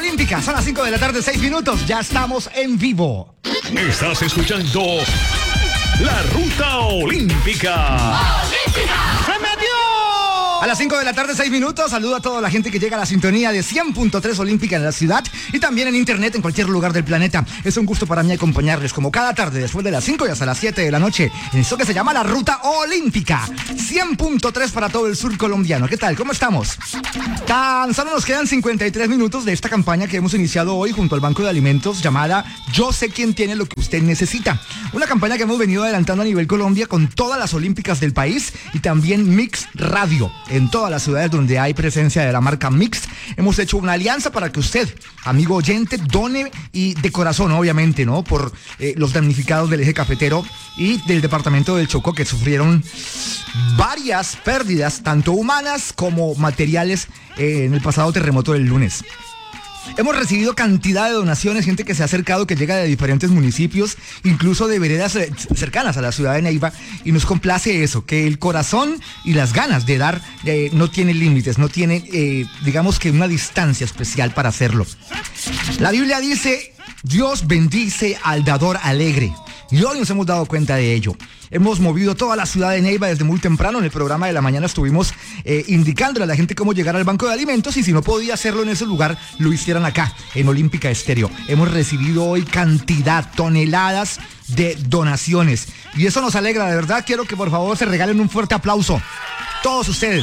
Olímpica. Son las 5 de la tarde, 6 minutos. Ya estamos en vivo. Estás escuchando La Ruta Olímpica. ¡Se metió! A las 5 de la tarde, 6 minutos. Saludo a toda la gente que llega a la sintonía de 100.3 Olímpica en la ciudad y también en internet en cualquier lugar del planeta. Es un gusto para mí acompañarles como cada tarde después de las 5 y hasta las 7 de la noche en esto que se llama La Ruta Olímpica. 100.3 para todo el sur colombiano. ¿Qué tal? ¿Cómo estamos? Tan solo nos quedan 53 minutos de esta campaña que hemos iniciado hoy junto al Banco de Alimentos llamada Yo sé quién tiene lo que usted necesita. Una campaña que hemos venido adelantando a nivel Colombia con todas las olímpicas del país y también Mix Radio. En todas las ciudades donde hay presencia de la marca Mix, hemos hecho una alianza para que usted, amigo oyente, done y de corazón, obviamente, ¿no? Por los damnificados del eje cafetero y del departamento del Chocó que sufrieron varias pérdidas, tanto humanas como materiales, en el pasado terremoto del lunes. Hemos recibido cantidad de donaciones, gente que se ha acercado, que llega de diferentes municipios, incluso de veredas cercanas a la ciudad de Neiva, y nos complace eso, que el corazón y las ganas de dar no tienen límites, no tiene, digamos que una distancia especial para hacerlo. La Biblia dice, Dios bendice al dador alegre, y hoy nos hemos dado cuenta de ello. Hemos movido toda la ciudad de Neiva desde muy temprano. En el programa de la mañana estuvimos indicándole a la gente cómo llegar al banco de alimentos y si no podía hacerlo en ese lugar, lo hicieran acá, en Olímpica Estéreo. Hemos recibido hoy cantidad, toneladas de donaciones. Y eso nos alegra, de verdad. Quiero que por favor se regalen un fuerte aplauso. Todos ustedes.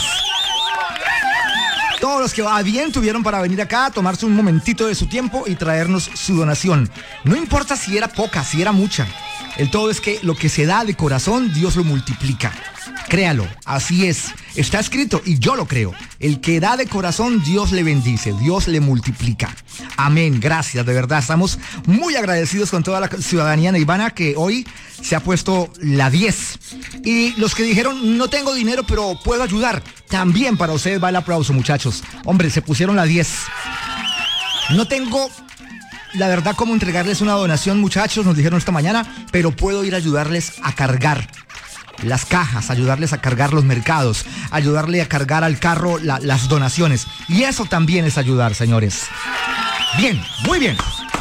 Todos los que a bien tuvieron para venir acá, tomarse un momentito de su tiempo y traernos su donación. No importa si era poca, si era mucha. El todo es que lo que se da de corazón, Dios lo multiplica. Créalo, así es. Está escrito y yo lo creo. El que da de corazón, Dios le bendice, Dios le multiplica. Amén, gracias, de verdad. Estamos muy agradecidos con toda la ciudadanía neivana que hoy se ha puesto la 10. Y los que dijeron, no tengo dinero, pero puedo ayudar, también para ustedes va el aplauso, muchachos. Hombre, se pusieron la 10. No tengo, la verdad, cómo entregarles una donación, muchachos, nos dijeron esta mañana, pero puedo ir a ayudarles a cargar las cajas, ayudarles a cargar los mercados, ayudarle a cargar al carro las donaciones. Y eso también es ayudar, señores. Bien, muy bien.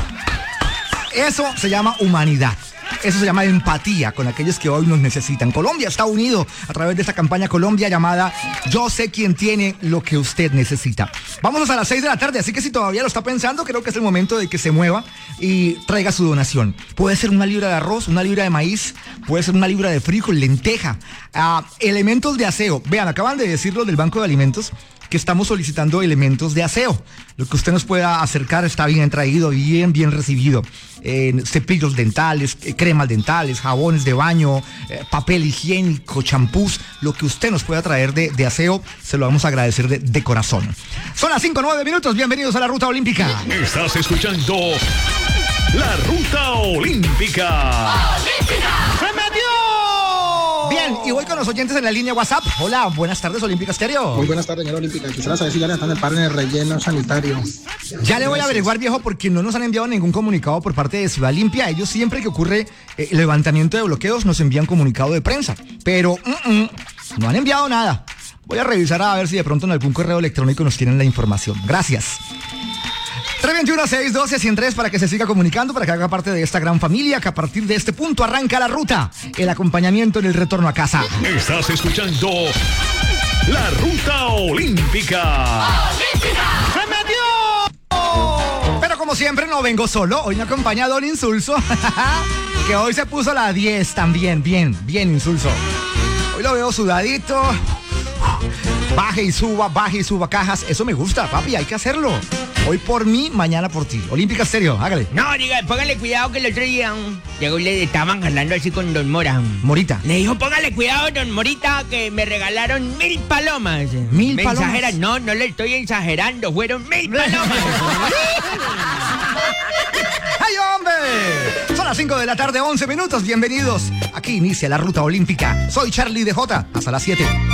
Eso se llama humanidad. Eso se llama empatía con aquellos que hoy nos necesitan. Colombia está unido a través de esta campaña Colombia llamada Yo sé quién tiene lo que usted necesita. Vámonos a las 6 de la tarde, así que si todavía lo está pensando, creo que es el momento de que se mueva y traiga su donación. Puede ser una libra de arroz, una libra de maíz, puede ser una libra de frijol, lenteja, elementos de aseo. Vean, acaban de decirlo del Banco de Alimentos que estamos solicitando elementos de aseo. Lo que usted nos pueda acercar está bien traído, bien recibido. Cepillos dentales, cremas dentales, jabones de baño, papel higiénico, champús, lo que usted nos pueda traer de aseo, se lo vamos a agradecer de corazón. Son las 5:09 minutos, bienvenidos a la Ruta Olímpica. Estás escuchando La Ruta Olímpica. ¡Se metió! Bien, y voy con los oyentes en la línea WhatsApp. Hola, buenas tardes, Olímpica Estéreo. Muy buenas tardes, señora Olímpica. Quisiera saber si ya le están en el relleno sanitario. Ya le voy a averiguar, viejo, porque no nos han enviado ningún comunicado por parte de Ciudad Limpia. Ellos siempre que ocurre el levantamiento de bloqueos nos envían comunicado de prensa. Pero no han enviado nada. Voy a revisar a ver si de pronto en algún correo electrónico nos tienen la información. Gracias. 321-612-103 para que se siga comunicando, para que haga parte de esta gran familia, que a partir de este punto arranca la ruta, el acompañamiento en el retorno a casa. Estás escuchando La Ruta Olímpica. ¡Se metió! Pero como siempre no vengo solo, hoy me acompaña Don Insulso, que hoy se puso la 10 también, bien Insulso. Hoy lo veo sudadito, baje y suba cajas, eso me gusta, papi, hay que hacerlo. Hoy por mí, mañana por ti. Olímpica Estéreo, hágale. No, diga, póngale cuidado que el otro día llegó y le estaban jalando así con Don Mora. Morita. Le dijo, póngale cuidado, Don Morita, que me regalaron 1000 palomas. ¿1000 palomas? Exageran, no le estoy exagerando, fueron 1000 palomas. ¡Ay, hombre! Son las 5 de la tarde, 11 minutos. Bienvenidos. Aquí inicia la Ruta Olímpica. Soy Charlie DJ. Hasta las 7.